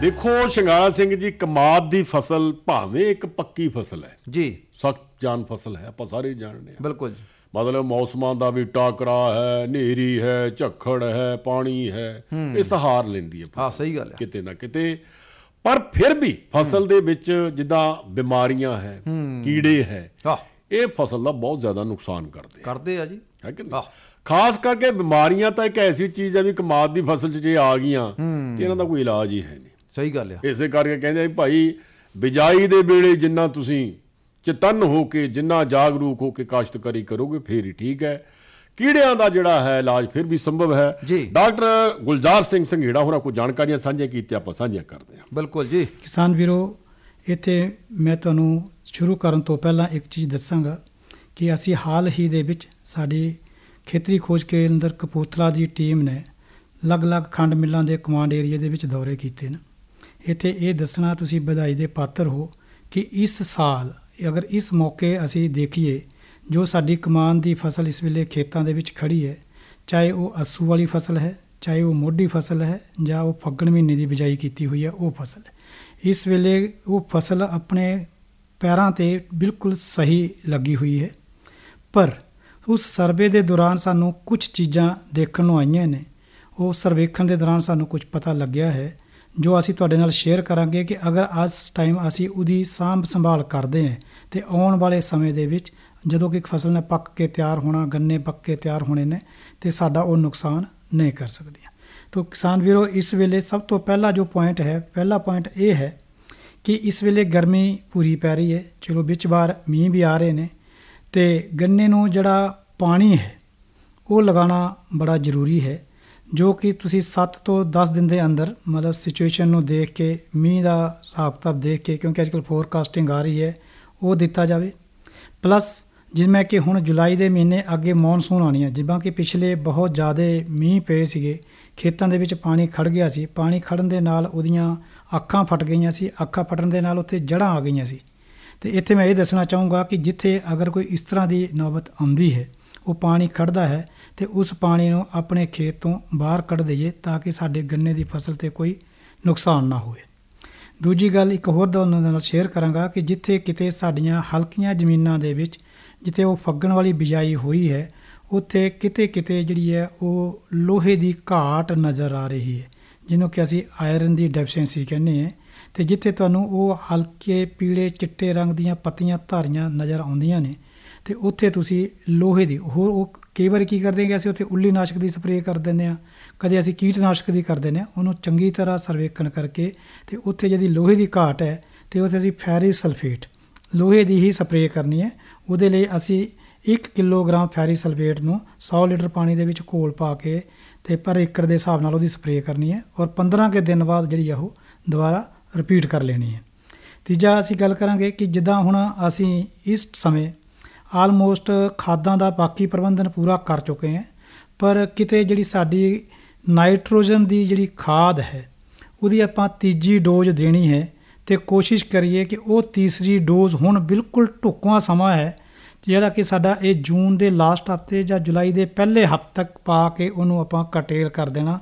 ਦੇਖੋ ਸ਼ਿੰਗਾਰਾ ਸਿੰਘ ਜੀ, ਕਮਾਦ ਦੀ ਫਸਲ ਭਾਵੇਂ ਇੱਕ ਪੱਕੀ ਫਸਲ ਹੈ ਜੀ, ਸਖਤ ਜਾਨ ਫਸਲ ਹੈ, ਆਪਾਂ ਸਾਰੇ ਜਾਣਦੇ ਹਾਂ। ਬਿਲਕੁਲ ਜੀ। ਮਤਲਬ ਮੌਸਮਾਂ ਦਾ ਵੀ ਟਾਕਰਾ ਹੈ, ਹਨੇਰੀ ਹੈ, ਝੱਖੜ ਹੈ, ਪਾਣੀ ਹੈ, ਇਹ ਸਹਾਰ ਲੈਂਦੀ ਹੈ ਹਾਂ, ਫਸਲ ਸਹੀ ਗੱਲ ਹੈ। ਕਿਤੇ ਨਾ ਕਿਤੇ। ਪਰ ਫਿਰ ਵੀ ਫਸਲ ਦੇ ਵਿੱਚ ਜਿੱਦਾਂ ਬਿਮਾਰੀਆਂ ਹੈ, ਕੀੜੇ ਹੈ, ਇਹ ਫਸਲ ਦਾ ਬਹੁਤ ਜ਼ਿਆਦਾ ਨੁਕਸਾਨ ਕਰਦੇ ਆ ਜੀ, ਹੈ ਕਿ ਨਹੀਂ। ਖਾਸ ਕਰਕੇ ਬਿਮਾਰੀਆਂ ਤਾਂ ਇੱਕ ਐਸੀ ਚੀਜ਼ ਹੈ ਵੀ ਕਮਾਦ ਦੀ ਫਸਲ 'ਚ ਜੇ ਆ ਗਈਆਂ ਤੇ ਇਹਨਾਂ ਦਾ ਕੋਈ ਇਲਾਜ ਹੀ ਹੈ ਨਹੀਂ। ਸਹੀ ਗੱਲ ਆ। ਇਸੇ ਕਰਕੇ ਕਹਿੰਦੇ ਭਾਈ ਬਿਜਾਈ ਦੇ ਵੇਲੇ ਜਿੰਨਾ ਤੁਸੀਂ ਚਤੰਨ ਹੋ ਕੇ, ਜਿੰਨਾ ਜਾਗਰੂਕ ਹੋ ਕੇ ਕਾਸ਼ਤਕਾਰੀ ਕਰੋਗੇ ਫੇਰ ਹੀ ਠੀਕ ਹੈ। ਕੀੜਿਆਂ ਦਾ ਜਿਹੜਾ ਹੈ ਇਲਾਜ ਫਿਰ ਵੀ ਸੰਭਵ ਹੈ। ਡਾਕਟਰ ਗੁਲਜ਼ਾਰ ਸਿੰਘ ਸੰਘੇੜਾ ਹੋਰਾਂ ਕੋਈ ਜਾਣਕਾਰੀਆਂ ਸਾਂਝੀਆਂ ਕੀਤੀਆਂ, ਆਪਾਂ ਸਾਂਝੀਆਂ ਕਰਦੇ ਹਾਂ। ਬਿਲਕੁਲ ਜੀ। ਕਿਸਾਨ ਵੀਰੋ, ਇੱਥੇ ਮੈਂ ਤੁਹਾਨੂੰ ਸ਼ੁਰੂ ਕਰਨ ਤੋਂ ਪਹਿਲਾਂ ਇੱਕ ਚੀਜ਼ ਦੱਸਾਂਗਾ ਕਿ ਅਸੀਂ ਹਾਲ ਹੀ ਦੇ ਵਿੱਚ ਸਾਡੀ ਖੇਤਰੀ ਖੋਜ ਕੇਂਦਰ ਕਪੂਰਥਲਾ ਦੀ ਟੀਮ ਨੇ ਅਲੱਗ-ਅਲੱਗ ਖੰਡ ਮਿੱਲਾਂ ਦੇ ਕਮਾਂਡ ਏਰੀਏ ਦੇ ਵਿੱਚ ਦੌਰੇ ਕੀਤੇ ਨੇ। ਇੱਥੇ ਇਹ ਦੱਸਣਾ ਤੁਸੀਂ ਵਧਾਈ ਦੇ ਪਾਤਰ ਹੋ ਕਿ ਇਸ ਸਾਲ ਅਗਰ ਇਸ ਮੌਕੇ ਅਸੀਂ ਦੇਖੀਏ ਜੋ ਸਾਡੀ ਕਮਾਨ ਦੀ ਫਸਲ ਇਸ ਵੇਲੇ ਖੇਤਾਂ ਦੇ ਵਿੱਚ ਖੜੀ ਹੈ, ਚਾਹੇ ਉਹ ਅੱਸੂ ਵਾਲੀ ਫਸਲ ਹੈ, ਚਾਹੇ ਉਹ ਮੋਢੀ ਫਸਲ ਹੈ, ਜਾਂ ਉਹ ਫੱਗਣ ਮਹੀਨੇ ਦੀ ਬਿਜਾਈ ਕੀਤੀ ਹੋਈ ਹੈ ਉਹ ਫਸਲ ਹੈ, ਇਸ ਵੇਲੇ ਉਹ ਫਸਲ ਆਪਣੇ ਪੈਰਾਂ 'ਤੇ ਬਿਲਕੁਲ ਸਹੀ ਲੱਗੀ ਹੋਈ ਹੈ। ਪਰ ਉਸ ਸਰਵੇ ਦੇ ਦੌਰਾਨ ਸਾਨੂੰ ਕੁਝ ਚੀਜ਼ਾਂ ਦੇਖਣ ਨੂੰ ਆਈਆਂ ਨੇ। ਉਹ ਸਰਵੇਖਣ ਦੇ ਦੌਰਾਨ ਸਾਨੂੰ ਕੁਝ ਪਤਾ ਲੱਗਿਆ ਹੈ ਜੋ ਅਸੀਂ ਤੁਹਾਡੇ ਨਾਲ ਸ਼ੇਅਰ ਕਰਾਂਗੇ ਕਿ ਅਗਰ ਅੱਜ ਟਾਈਮ ਅਸੀਂ ਉਹਦੀ ਸਾਂਭ ਸੰਭਾਲ ਕਰਦੇ ਹਾਂ ਅਤੇ ਆਉਣ ਵਾਲੇ ਸਮੇਂ ਦੇ ਵਿੱਚ ਜਦੋਂ ਕਿ ਫਸਲ ਨੇ ਪੱਕ ਕੇ ਤਿਆਰ ਹੋਣਾ, ਗੰਨੇ ਪੱਕ ਕੇ ਤਿਆਰ ਹੋਣੇ ਨੇ, ਅਤੇ ਸਾਡਾ ਉਹ ਨੁਕਸਾਨ ਨਹੀਂ ਕਰ ਸਕਦੀਆਂ। ਤਾਂ ਕਿਸਾਨ ਵੀਰੋ, ਇਸ ਵੇਲੇ ਸਭ ਤੋਂ ਪਹਿਲਾ ਜੋ ਪੁਆਇੰਟ ਹੈ, ਪਹਿਲਾ ਪੁਆਇੰਟ ਇਹ ਹੈ ਕਿ ਇਸ ਵੇਲੇ ਗਰਮੀ ਪੂਰੀ ਪੈ ਰਹੀ ਹੈ। ਚਲੋ ਵਿੱਚ ਬਾਰ ਮੀਂਹ ਵੀ ਆ ਰਹੇ ਨੇ, ਅਤੇ ਗੰਨੇ ਨੂੰ ਜਿਹੜਾ ਪਾਣੀ ਹੈ ਉਹ ਲਗਾਉਣਾ ਬੜਾ ਜ਼ਰੂਰੀ ਹੈ, ਜੋ ਕਿ ਤੁਸੀਂ 7 ਤੋਂ 10 ਦਿਨ ਦੇ ਅੰਦਰ ਮਤਲਬ ਸਿਚੁਏਸ਼ਨ ਨੂੰ ਦੇਖ ਕੇ, ਮੀਂਹ ਦਾ ਹਿਸਾਬ ਕਿਤਾਬ ਦੇਖ ਕੇ, ਕਿਉਂਕਿ ਅੱਜ ਕੱਲ੍ਹ ਫੋਰਕਾਸਟਿੰਗ ਆ ਰਹੀ ਹੈ, ਉਹ ਦਿੱਤਾ ਜਾਵੇ। ਪਲੱਸ ਜਿਵੇਂ ਕਿ ਹੁਣ ਜੁਲਾਈ ਦੇ ਮਹੀਨੇ ਅੱਗੇ ਮੌਨਸੂਨ ਆਉਣੀ ਹੈ, ਜਿੱਦਾਂ ਕਿ ਪਿਛਲੇ ਬਹੁਤ ਜ਼ਿਆਦਾ ਮੀਂਹ ਪਏ ਸੀਗੇ, ਖੇਤਾਂ ਦੇ ਵਿੱਚ ਪਾਣੀ ਖੜ੍ਹ ਗਿਆ ਸੀ। ਪਾਣੀ ਖੜ੍ਹਨ ਦੇ ਨਾਲ ਉਹਦੀਆਂ ਅੱਖਾਂ ਫਟ ਗਈਆਂ ਸੀ, ਅੱਖਾਂ ਫਟਣ ਦੇ ਨਾਲ ਉੱਥੇ ਜੜ੍ਹਾਂ ਆ ਗਈਆਂ ਸੀ। ਅਤੇ ਇੱਥੇ ਮੈਂ ਇਹ ਦੱਸਣਾ ਚਾਹੂੰਗਾ ਕਿ ਜਿੱਥੇ ਅਗਰ ਕੋਈ ਇਸ ਤਰ੍ਹਾਂ ਦੀ ਨੌਬਤ ਆਉਂਦੀ ਹੈ, ਉਹ ਪਾਣੀ ਖੜ੍ਹਦਾ ਹੈ, ਅਤੇ ਉਸ ਪਾਣੀ ਨੂੰ ਆਪਣੇ ਖੇਤ ਤੋਂ ਬਾਹਰ ਕੱਢ ਦਈਏ ਤਾਂ ਕਿ ਸਾਡੇ ਗੰਨੇ ਦੀ ਫਸਲ 'ਤੇ ਕੋਈ ਨੁਕਸਾਨ ਨਾ ਹੋਵੇ। ਦੂਜੀ ਗੱਲ ਇੱਕ ਹੋਰ ਦੋਨਾਂ ਨਾਲ ਸ਼ੇਅਰ ਕਰਾਂਗਾ ਕਿ ਜਿੱਥੇ ਕਿਤੇ ਸਾਡੀਆਂ ਹਲਕੀਆਂ ਜ਼ਮੀਨਾਂ ਦੇ ਵਿੱਚ ਜਿੱਥੇ ਉਹ ਫੱਗਣ ਵਾਲੀ ਬਿਜਾਈ ਹੋਈ ਹੈ, ਉੱਥੇ ਕਿਤੇ ਕਿਤੇ ਜਿਹੜੀ ਹੈ ਉਹ ਲੋਹੇ ਦੀ ਘਾਟ ਨਜ਼ਰ ਆ ਰਹੀ ਹੈ, ਜਿਹਨੂੰ ਕਿ ਅਸੀਂ ਆਇਰਨ ਦੀ ਡੈਫੀਸ਼ੀਐਂਸੀ ਕਹਿੰਦੇ ਹਾਂ। ਅਤੇ ਜਿੱਥੇ ਤੁਹਾਨੂੰ ਉਹ ਹਲਕੇ ਪੀਲੇ ਚਿੱਟੇ ਰੰਗ ਦੀਆਂ ਪੱਤੀਆਂ ਧਾਰੀਆਂ ਨਜ਼ਰ ਆਉਂਦੀਆਂ ਨੇ, ਅਤੇ ਉੱਥੇ ਤੁਸੀਂ ਲੋਹੇ ਦੀ ਹੋਰ ਉਹ ਕਈ ਵਾਰੀ ਕੀ ਕਰਦੇ ਕਿ ਅਸੀਂ ਉੱਥੇ ਉੱਲੀ ਨਾਸ਼ਕ ਦੀ ਸਪਰੇਅ ਕਰ ਦਿੰਦੇ ਹਾਂ, ਕਦੇ ਅਸੀਂ ਕੀਟਨਾਸ਼ਕ ਦੀ ਕਰ ਦਿੰਦੇ ਹਾਂ। ਉਹਨੂੰ ਚੰਗੀ ਤਰ੍ਹਾਂ ਸਰਵੇਖਣ ਕਰਕੇ ਅਤੇ ਉੱਥੇ ਜਿਹੜੀ ਲੋਹੇ ਦੀ ਘਾਟ ਹੈ ਅਤੇ ਉੱਥੇ ਅਸੀਂ ਫੈਰਿਸ ਸਲਫੇਟ ਲੋਹੇ ਦੀ ਹੀ ਸਪਰੇਅ ਕਰਨੀ ਹੈ। ਉਹਦੇ ਲਈ ਅਸੀਂ 1 ਕਿਲੋਗ੍ਰਾਮ ਫੈਰਿਸ ਸਲਫੇਟ ਨੂੰ 100 ਲੀਟਰ ਪਾਣੀ ਦੇ ਵਿੱਚ ਘੋਲ ਪਾ ਕੇ ਅਤੇ ਪਰ ਏਕੜ ਦੇ ਹਿਸਾਬ ਨਾਲ ਉਹਦੀ ਸਪਰੇਅ ਕਰਨੀ ਹੈ, ਔਰ 15 ਕੁ ਦਿਨ ਬਾਅਦ ਜਿਹੜੀ ਆ ਉਹ ਦੁਬਾਰਾ ਰਿਪੀਟ ਕਰ ਲੈਣੀ ਹੈ। ਤੀਜਾ ਅਸੀਂ ਗੱਲ ਕਰਾਂਗੇ ਕਿ ਜਿੱਦਾਂ ਹੁਣ ਅਸੀਂ ਇਸ ਸਮੇਂ ਆਲਮੋਸਟ ਖਾਦਾਂ ਦਾ ਬਾਕੀ ਪ੍ਰਬੰਧਨ ਪੂਰਾ ਕਰ ਚੁੱਕੇ ਹਾਂ, ਪਰ ਕਿਤੇ ਜਿਹੜੀ ਸਾਡੀ ਨਾਈਟ੍ਰੋਜਨ ਦੀ ਜਿਹੜੀ ਖਾਦ ਹੈ ਉਹਦੀ ਆਪਾਂ ਤੀਜੀ ਡੋਜ਼ ਦੇਣੀ ਹੈ, ਅਤੇ ਕੋਸ਼ਿਸ਼ ਕਰੀਏ ਕਿ ਉਹ ਤੀਸਰੀ ਡੋਜ਼ ਹੁਣ ਬਿਲਕੁਲ ਢੁੱਕਵਾਂ ਸਮਾਂ ਹੈ ਜਿਹੜਾ ਕਿ ਸਾਡਾ ਇਹ ਜੂਨ ਦੇ ਲਾਸਟ ਹਫ਼ਤੇ ਜਾਂ ਜੁਲਾਈ ਦੇ ਪਹਿਲੇ ਹਫ਼ਤੇ ਤੱਕ ਪਾ ਕੇ ਉਹਨੂੰ ਆਪਾਂ ਕਟੇਲ ਕਰ ਦੇਣਾ,